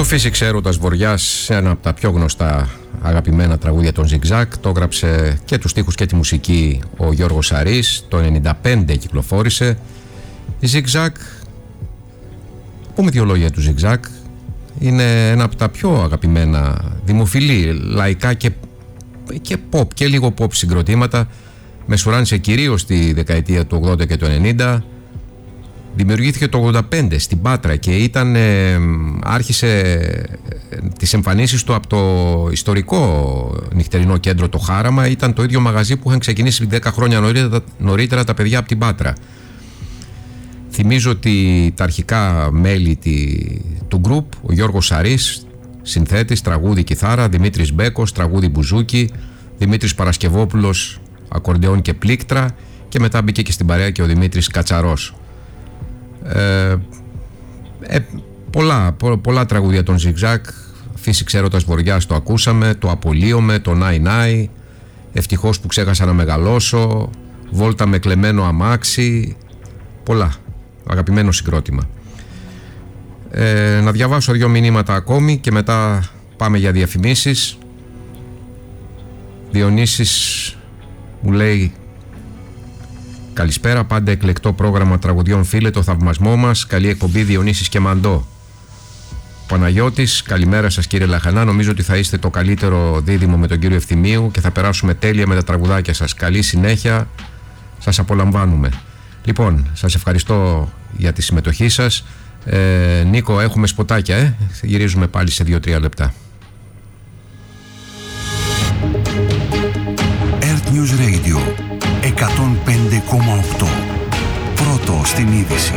Το Φύσηξε έρωτας βοριάς, ένα από τα πιο γνωστά αγαπημένα τραγούδια των Zigzag. Το έγραψε και τους στίχους και τη μουσική ο Γιώργος Σαρής. Το 1995 κυκλοφόρησε. Η Zigzag, πούμε δύο λόγια του Zigzag. Είναι ένα από τα πιο αγαπημένα δημοφιλή λαϊκά και pop και λίγο pop συγκροτήματα. Μεσουράνησε κυρίως στη δεκαετία του 80 και του 90. Δημιουργήθηκε το 85 στην Πάτρα και άρχισε τις εμφανίσεις του από το ιστορικό νυχτερινό κέντρο το Χάραμα. Ήταν το ίδιο μαγαζί που είχαν ξεκινήσει 10 χρόνια νωρίτερα τα παιδιά από την Πάτρα. Θυμίζω ότι τα αρχικά μέλη του γκρουπ, ο Γιώργος Σαρής, συνθέτης, τραγούδι κιθάρα, Δημήτρης Μπέκος, τραγούδι μπουζούκι, Δημήτρης Παρασκευόπουλος, ακορντεόν και πλήκτρα, και μετά μπήκε και στην παρέα και ο Δημήτρης Κατσαρός. Πολλά τραγούδια των Zigzag. Φύσηξε έρωτας βοριάς το ακούσαμε, το Απολύομαι, το Νάι Νάι, Ευτυχώς που ξέχασα να μεγαλώσω, Βόλτα με κλεμμένο αμάξι. Πολλά, αγαπημένο συγκρότημα. Να διαβάσω 2 μηνύματα ακόμη και μετά πάμε για διαφημίσεις. Διονύσης μου λέει: καλησπέρα, πάντα εκλεκτό πρόγραμμα τραγουδιών, φίλε, το θαυμασμό μας. Καλή εκπομπή, Διονύσης και Μαντό. Παναγιώτης, καλημέρα σας κύριε Λαχανά. Νομίζω ότι θα είστε το καλύτερο δίδυμο με τον κύριο Ευθυμίου και θα περάσουμε τέλεια με τα τραγουδάκια σας. Καλή συνέχεια, σας απολαμβάνουμε. Λοιπόν, σας ευχαριστώ για τη συμμετοχή σας. Νίκο, έχουμε σποτάκια, γυρίζουμε πάλι σε 2-3 λεπτά. Earth News Radio 105,8. Πρώτο στην είδηση.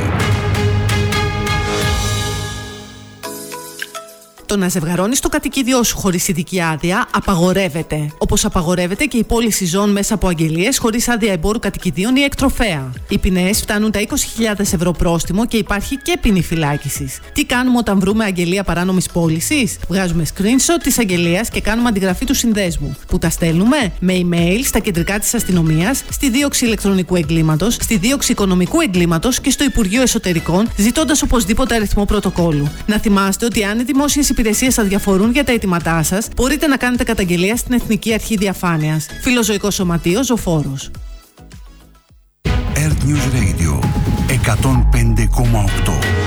Το να ζευγαρώνεις το κατοικίδιό σου χωρίς ειδική άδεια απαγορεύεται. Όπως απαγορεύεται και η πώληση ζώων μέσα από αγγελίες χωρίς άδεια εμπόρου κατοικιδίων ή εκτροφέα. Οι ποινές φτάνουν τα 20.000 ευρώ πρόστιμο και υπάρχει και ποινή φυλάκισης. Τι κάνουμε όταν βρούμε αγγελία παράνομης πώλησης? Βγάζουμε screenshot της αγγελίας και κάνουμε αντιγραφή του συνδέσμου. Που τα στέλνουμε με email στα κεντρικά της αστυνομίας, στη δίωξη ηλεκτρονικού εγκλήματος, στη δίωξη οικονομικού εγκλήματος και στο Υπουργείο Εσωτερικών, ζητώντας οπωσδήποτε αριθμό πρωτοκόλλου. Να θυμάστε ότι αν οι δημόσιες υπηρεσίες αδιαφορούν για τα αιτήματά σας, μπορείτε να κάνετε καταγγελία στην Εθνική Αρχή Διαφάνειας. Φιλοζωικό Σωματείο Ζωφόρος. Earth News Radio 105,8.